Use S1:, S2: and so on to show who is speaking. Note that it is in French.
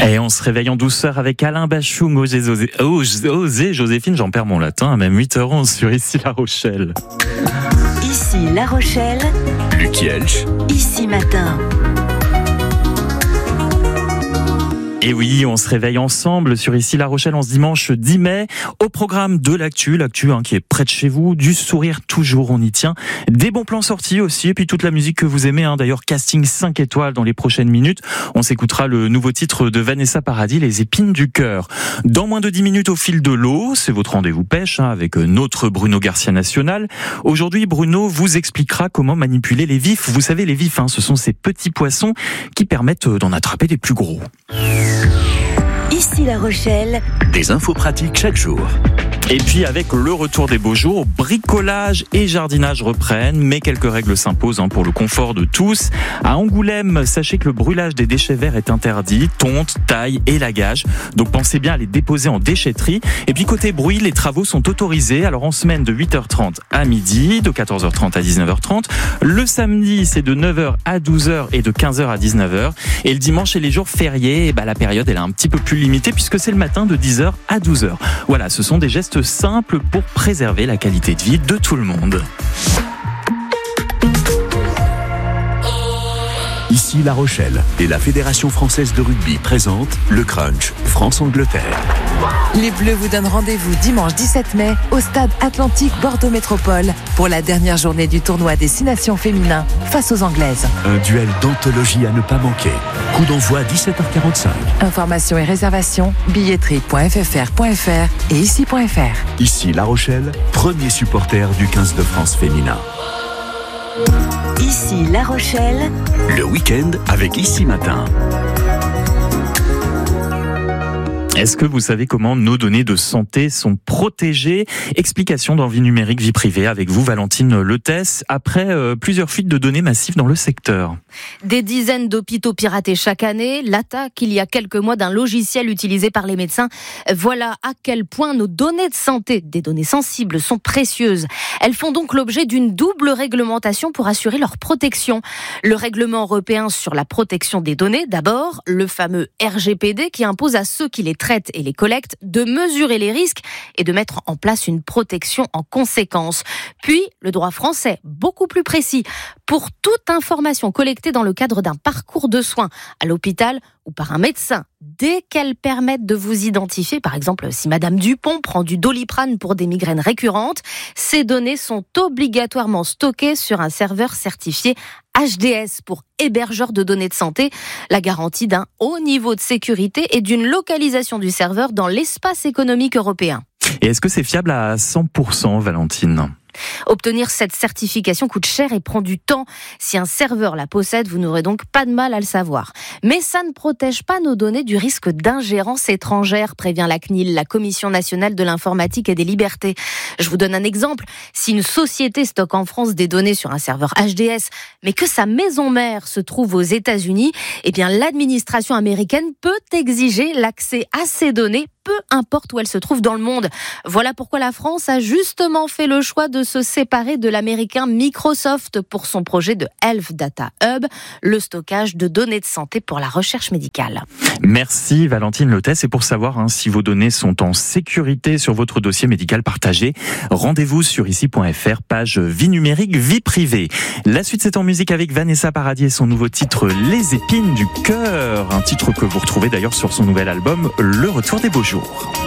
S1: Et on se réveille en douceur avec Alain Bachung, osez Joséphine, j'en perds mon latin, même 8h11 sur Ici La Rochelle.
S2: Ici La Rochelle,
S3: Luc Hielsch.
S2: Ici Matin.
S1: Et oui, on se réveille ensemble sur Ici La Rochelle en ce dimanche 10 mai. Au programme de l'actu qui est près de chez vous, du sourire toujours, on y tient. Des bons plans sortis aussi, et puis toute la musique que vous aimez. D'ailleurs, casting 5 étoiles dans les prochaines minutes. On s'écoutera le nouveau titre de Vanessa Paradis, Les épines du cœur. Dans moins de 10 minutes au fil de l'eau, c'est votre rendez-vous pêche avec notre Bruno Garcia National. Aujourd'hui, Bruno vous expliquera comment manipuler les vifs. Vous savez, les vifs, ce sont ces petits poissons qui permettent d'en attraper les plus gros.
S2: Ici La Rochelle,
S3: Des infos pratiques chaque jour.
S1: Et puis avec le retour des beaux jours, bricolage et jardinage reprennent, mais quelques règles s'imposent pour le confort de tous. À Angoulême, sachez que le brûlage des déchets verts est interdit, tonte, taille, élagage. Donc pensez bien à les déposer en déchetterie. Et puis côté bruit, les travaux sont autorisés. Alors en semaine de 8h30 à midi, de 14h30 à 19h30. Le samedi, c'est de 9h à 12h et de 15h à 19h. Et le dimanche et les jours fériés, la période elle est un petit peu plus limitée puisque c'est le matin de 10h à 12h. Voilà, ce sont des gestes simples pour préserver la qualité de vie de tout le monde.
S3: Ici La Rochelle et la Fédération française de rugby présente le Crunch France-Angleterre.
S4: Les Bleus vous donnent rendez-vous dimanche 17 mai au stade Atlantique Bordeaux Métropole pour la dernière journée du tournoi des 6 nations féminins face aux Anglaises.
S3: Un duel d'anthologie à ne pas manquer. Coup d'envoi 17h45.
S4: Informations et réservations, billetterie.ffr.fr et ici.fr.
S3: Ici La Rochelle, premier supporter du 15 de France féminin.
S2: Ici La Rochelle,
S3: Le week-end avec Ici Matin.
S1: Est-ce que vous savez comment nos données de santé sont protégées ? Explication dans Vie numérique, vie privée avec vous, Valentine Letès, après plusieurs fuites de données massives dans le secteur.
S5: Des dizaines d'hôpitaux piratés chaque année, l'attaque il y a quelques mois d'un logiciel utilisé par les médecins. Voilà à quel point nos données de santé, des données sensibles, sont précieuses. Elles font donc l'objet d'une double réglementation pour assurer leur protection. Le règlement européen sur la protection des données, d'abord, le fameux RGPD qui impose à ceux qui les traitent et les collectent de mesurer les risques et de mettre en place une protection en conséquence. Puis, le droit français, beaucoup plus précis. Pour toute information collectée dans le cadre d'un parcours de soins à l'hôpital ou par un médecin, dès qu'elles permettent de vous identifier, par exemple si Madame Dupont prend du Doliprane pour des migraines récurrentes, ces données sont obligatoirement stockées sur un serveur certifié HDS pour hébergeur de données de santé, la garantie d'un haut niveau de sécurité et d'une localisation du serveur dans l'espace économique européen.
S1: Et est-ce que c'est fiable à 100%, Valentine ?
S5: Obtenir cette certification coûte cher et prend du temps. Si un serveur la possède, vous n'aurez donc pas de mal à le savoir. Mais ça ne protège pas nos données du risque d'ingérence étrangère, prévient la CNIL, la Commission nationale de l'informatique et des libertés. Je vous donne un exemple. Si une société stocke en France des données sur un serveur HDS, mais que sa maison mère se trouve aux États-Unis, l'administration américaine peut exiger l'accès à ces données, peu importe où elles se trouvent dans le monde. Voilà pourquoi la France a justement fait le choix de se séparer de l'américain Microsoft pour son projet de Health Data Hub, le stockage de données de santé pour la recherche médicale.
S1: Merci Valentine Letès. Et pour savoir si vos données sont en sécurité sur votre dossier médical partagé, rendez-vous sur ici.fr, page vie numérique, vie privée. La suite, c'est en musique avec Vanessa Paradis et son nouveau titre Les épines du cœur, un titre que vous retrouvez d'ailleurs sur son nouvel album Le Retour des beaux jours.